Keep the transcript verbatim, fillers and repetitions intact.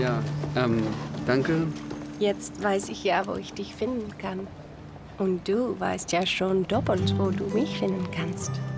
Ja, ähm, danke. Jetzt weiß ich ja, wo ich dich finden kann. Und du weißt ja schon doppelt, wo du mich finden kannst.